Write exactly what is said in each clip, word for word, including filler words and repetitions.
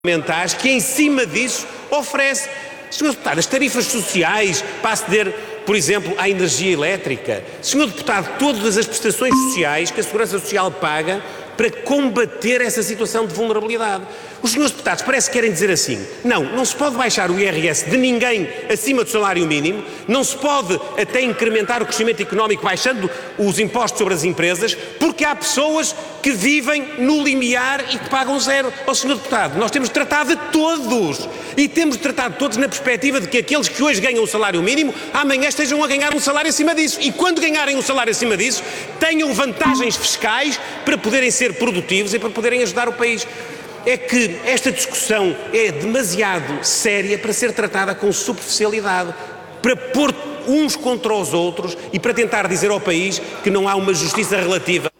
parlamentares que em cima disso oferece, senhor Deputado, as tarifas sociais para aceder, por exemplo, à energia elétrica. senhor Deputado, todas as prestações sociais que a Segurança Social paga para combater essa situação de vulnerabilidade. Os senhores deputados parece que querem dizer assim, não, não se pode baixar o I R S de ninguém acima do salário mínimo, não se pode até incrementar o crescimento económico baixando os impostos sobre as empresas, porque há pessoas que vivem no limiar e que pagam zero. Ó senhor Deputado, nós temos de tratar de todos e temos de tratar de todos na perspectiva de que aqueles que hoje ganham o salário mínimo, amanhã estejam a ganhar um salário acima disso e quando ganharem um salário acima disso, tenham vantagens fiscais para poderem ser produtivos e para poderem ajudar o país. É que esta discussão é demasiado séria para ser tratada com superficialidade, para pôr uns contra os outros e para tentar dizer ao país que não há uma justiça relativa.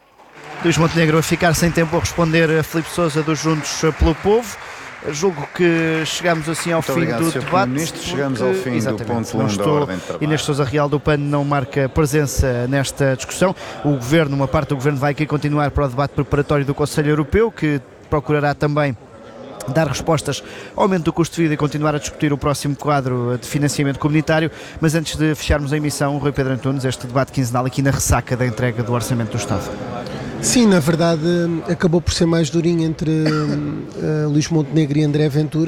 Luís Montenegro a ficar sem tempo a responder a Filipe Sousa dos Juntos pelo Povo. Julgo que chegamos assim ao Muito fim obrigado, do senhor debate. Primeiro-Ministro. Chegamos ao fim do ponto um da ordem de trabalho. Inês Sousa Real do P A N não marca presença nesta discussão. O Governo, uma parte do Governo vai aqui continuar para o debate preparatório do Conselho Europeu, que procurará também dar respostas ao aumento do custo de vida e continuar a discutir o próximo quadro de financiamento comunitário. Mas antes de fecharmos a emissão, Rui Pedro Antunes, este debate quinzenal aqui na ressaca da entrega do Orçamento do Estado. Sim, na verdade acabou por ser mais durinho entre uh, Luís Montenegro e André Ventura.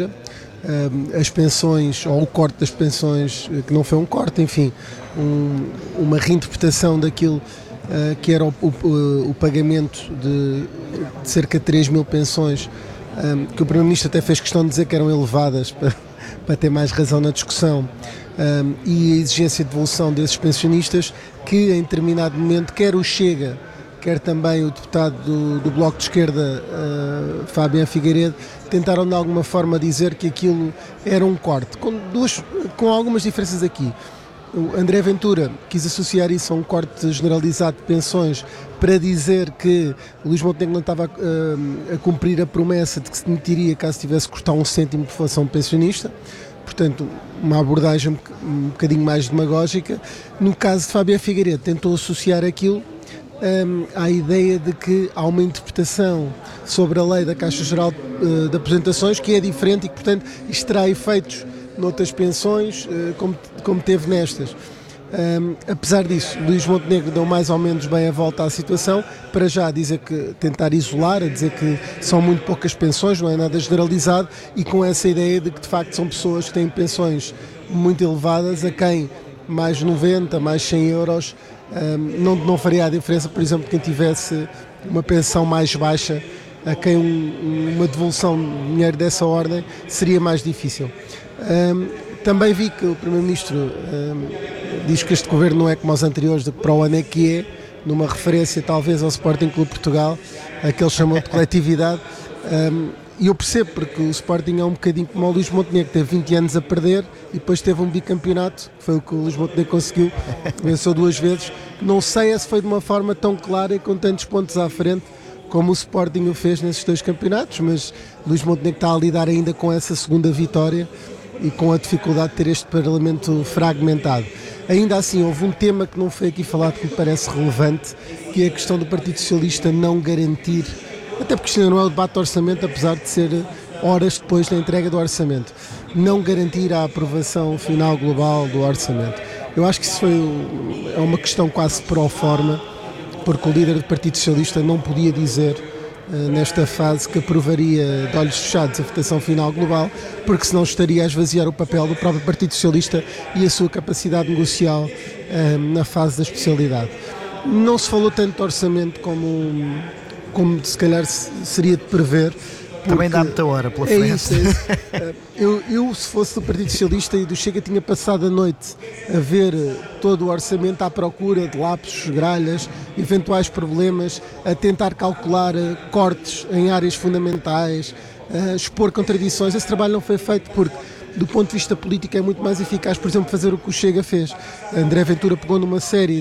Uh, as pensões, ou o corte das pensões, que não foi um corte, enfim, um, uma reinterpretação daquilo uh, que era o, o, o pagamento de, de cerca de três mil pensões, um, que o Primeiro-Ministro até fez questão de dizer que eram elevadas para, para ter mais razão na discussão, um, e a exigência de devolução desses pensionistas, que em determinado momento quer o Chega, quer também o deputado do, do Bloco de Esquerda, uh, Fabián Figueiredo, tentaram de alguma forma dizer que aquilo era um corte, com, duas, com algumas diferenças aqui. O André Ventura quis associar isso a um corte generalizado de pensões para dizer que o Luís Montenegro não estava uh, a cumprir a promessa de que se demitiria caso tivesse que cortar um cêntimo de força a um pensionista. Portanto, uma abordagem um bocadinho mais demagógica. No caso de Fabián Figueiredo, tentou associar aquilo Um, à ideia de que há uma interpretação sobre a lei da Caixa Geral uh, de Aposentações que é diferente e que, portanto, isto terá efeitos noutras pensões uh, como, como teve nestas. Um, apesar disso, Luís Montenegro deu mais ou menos bem a volta à situação, para já dizer que, tentar isolar, a dizer que são muito poucas pensões, não é nada generalizado, e com essa ideia de que de facto são pessoas que têm pensões muito elevadas, a quem mais noventa, mais cem euros Um, não, não faria a diferença, por exemplo, quem tivesse uma pensão mais baixa, a quem um, uma devolução de dinheiro dessa ordem seria mais difícil. Um, também vi que o Primeiro-Ministro um, diz que este governo não é como os anteriores, de que para o ano é que é, numa referência talvez ao Sporting Clube Portugal, aquele chamam de coletividade. Um, E eu percebo, porque o Sporting é um bocadinho como o Luís Montenegro, teve vinte anos a perder e depois teve um bicampeonato, que foi o que o Luís Montenegro conseguiu, venceu duas vezes. Não sei se foi de uma forma tão clara e com tantos pontos à frente como o Sporting o fez nesses dois campeonatos, mas Luís Montenegro está a lidar ainda com essa segunda vitória e com a dificuldade de ter este Parlamento fragmentado. Ainda assim, houve um tema que não foi aqui falado que me parece relevante, que é a questão do Partido Socialista não garantir, até porque isto ainda não é o debate do orçamento, apesar de ser horas depois da entrega do orçamento, não garantir a aprovação final global do orçamento. Eu acho que isso foi é uma questão quase pro forma, porque o líder do Partido Socialista não podia dizer nesta fase que aprovaria de olhos fechados a votação final global, porque senão estaria a esvaziar o papel do próprio Partido Socialista e a sua capacidade negocial na fase da especialidade. Não se falou tanto de orçamento como... como se calhar seria de prever. Também dá muita hora pela frente. É isso, é isso. eu, eu, se fosse do Partido Socialista e do Chega, tinha passado a noite a ver todo o orçamento à procura de lapsos, gralhas, eventuais problemas, a tentar calcular cortes em áreas fundamentais, a expor contradições. Esse trabalho não foi feito porque, do ponto de vista político, é muito mais eficaz, por exemplo, fazer o que o Chega fez. André Ventura pegou numa série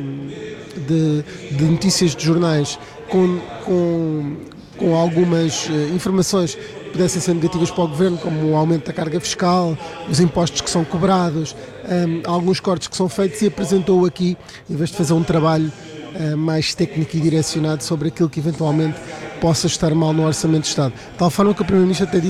de, de, de notícias de jornais com, com, com algumas uh, informações que pudessem ser negativas para o Governo, como o aumento da carga fiscal, os impostos que são cobrados, um, alguns cortes que são feitos, e apresentou aqui, em vez de fazer um trabalho uh, mais técnico e direcionado sobre aquilo que eventualmente possa estar mal no Orçamento de Estado. De tal forma que o Primeiro-Ministro até disse